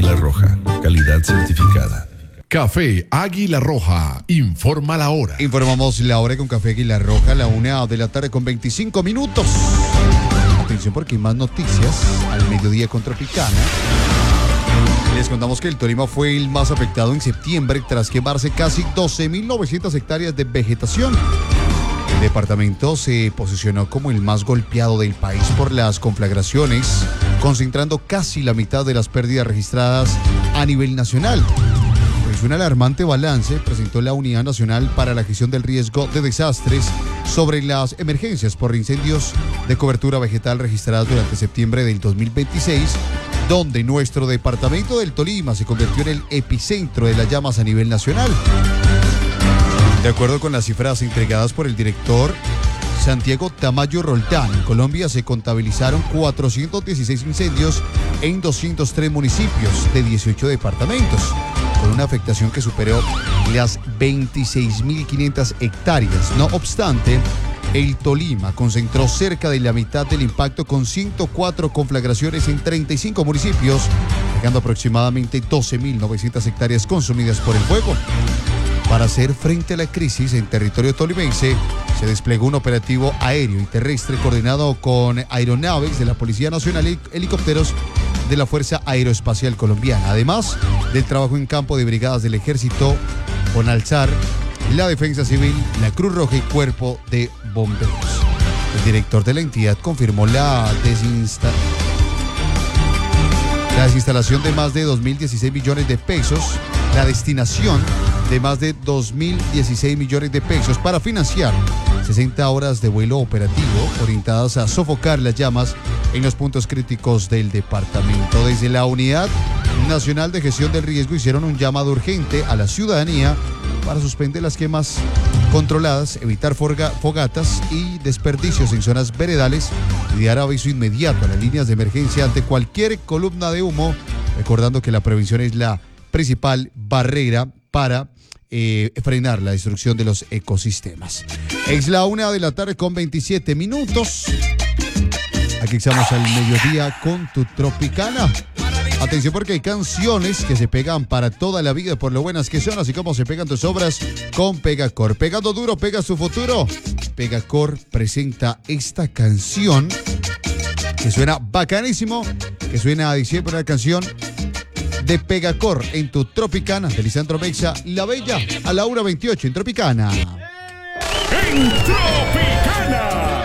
Águila Roja, calidad certificada. Café Águila Roja, informa la hora. Informamos la hora con Café Águila Roja, la 1:00 con 25 minutos. Atención porque hay más noticias al mediodía con Tropicana. Les contamos que el Tolima fue el más afectado en septiembre tras quemarse casi 12.900 hectáreas de vegetación. El departamento se posicionó como el más golpeado del país por las conflagraciones, concentrando casi la mitad de las pérdidas registradas a nivel nacional. Pues un alarmante balance presentó la Unidad Nacional para la Gestión del Riesgo de Desastres sobre las emergencias por incendios de cobertura vegetal registradas durante septiembre del 2026, donde nuestro departamento del Tolima se convirtió en el epicentro de las llamas a nivel nacional. De acuerdo con las cifras entregadas por el director Santiago Tamayo Roldán, en Colombia se contabilizaron 416 incendios en 203 municipios de 18 departamentos, con una afectación que superó las 26.500 hectáreas. No obstante, el Tolima concentró cerca de la mitad del impacto con 104 conflagraciones en 35 municipios, dejando aproximadamente 12.900 hectáreas consumidas por el fuego. Para hacer frente a la crisis en territorio tolimense, se desplegó un operativo aéreo y terrestre coordinado con aeronaves de la Policía Nacional y helicópteros de la Fuerza Aeroespacial Colombiana, además del trabajo en campo de brigadas del Ejército, Bonalzar, la Defensa Civil, la Cruz Roja y Cuerpo de Bomberos. El director de la entidad confirmó la desinstalación de más de 2.016 millones de pesos, la destinación de más de 2.016 millones de pesos para financiar 60 horas de vuelo operativo orientadas a sofocar las llamas en los puntos críticos del departamento. Desde la Unidad Nacional de Gestión del Riesgo hicieron un llamado urgente a la ciudadanía para suspender las quemas controladas, evitar fogatas y desperdicios en zonas veredales y dar aviso inmediato a las líneas de emergencia ante cualquier columna de humo, recordando que la prevención es la principal barrera para frenar la destrucción de los ecosistemas. Es la 1:00 con 27 minutos. Aquí estamos al mediodía con tu Tropicana. Atención porque hay canciones que se pegan para toda la vida por lo buenas que son, así como se pegan tus obras con Pegacor. Pegando duro, pega su futuro. Pegacor presenta esta canción que suena bacanísimo, que suena a diciembre, una canción de Pegacor en tu Tropicana de Lisandro Mexa, La Bella, a la 1:28 en Tropicana. En Tropicana.